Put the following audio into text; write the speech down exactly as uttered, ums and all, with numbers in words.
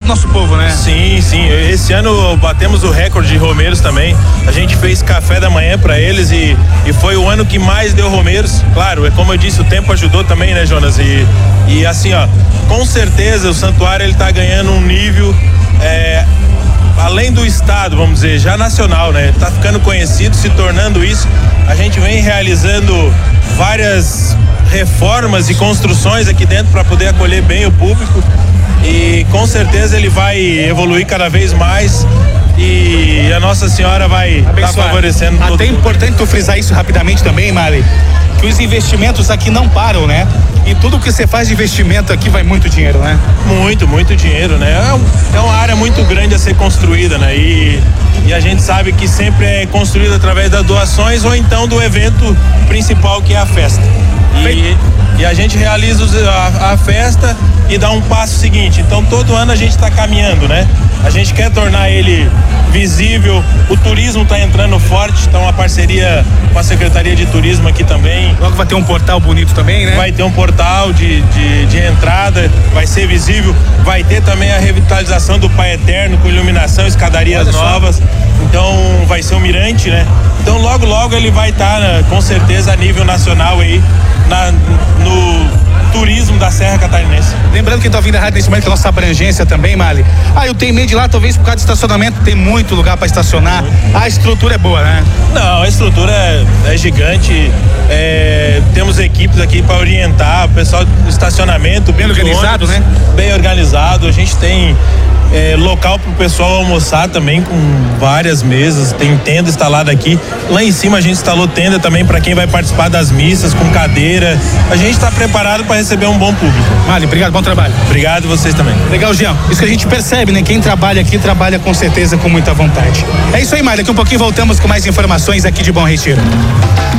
nosso povo, né? Sim, sim. Esse ano batemos o recorde de romeiros também. A gente fez café da manhã para eles e, e foi o ano que mais deu romeiros. Claro, é como eu disse, o tempo ajudou também, né, Jonas? E, e assim, ó, com certeza o santuário ele tá ganhando um nível é, além do estado, vamos dizer, já nacional, né? Tá ficando conhecido, se tornando isso. A gente vem realizando várias reformas e construçõões aqui dentro para poder acolher bem o público e com certeza ele vai evoluir cada vez mais e a Nossa Senhora vai estar tá favorecendo todo Até é importante tu frisar isso rapidamente também, Mali, que os investimentos aqui não param, né? E tudo que você faz de investimento aqui vai muito dinheiro, né? Muito, muito dinheiro, né? É, é uma área muito grande a ser construída, né? E, e a gente sabe que sempre é construída através das doações ou então do evento principal que é a festa. E, e a gente realiza a, a festa e dá um passo seguinte. Então todo ano a gente está caminhando, né? A gente quer tornar ele visível. O turismo está entrando forte, então a parceria com a Secretaria de Turismo aqui também. Logo vai ter um portal bonito também, né? Vai ter um portal de, de, de entrada, vai ser visível. Vai ter também a revitalização do Pai Eterno com iluminação, escadarias novas. Então vai ser um mirante, né? Então logo logo ele vai estar, tá, com certeza, a nível nacional aí na, no turismo da Serra Catarinense. Lembrando que tá ouvindo a rádio nesse momento que a nossa abrangência também, Mali. Ah, eu tenho medo de lá, talvez por causa do estacionamento, tem muito lugar para estacionar. A estrutura é boa, né? Não, a estrutura é, é gigante. É, temos equipes aqui para orientar o pessoal do estacionamento. Bem organizado, ônibus, né? Bem organizado. A gente tem É, local para o pessoal almoçar também com várias mesas, tem tenda instalada aqui. Lá em cima a gente instalou tenda também para quem vai participar das missas, com cadeira. A gente está preparado para receber um bom público. Mali, obrigado, bom trabalho. Obrigado, vocês também. Legal, Jean. Isso que a gente percebe, né? Quem trabalha aqui trabalha com certeza com muita vontade. É isso aí, Mali. Daqui um pouquinho voltamos com mais informações aqui de Bom Retiro.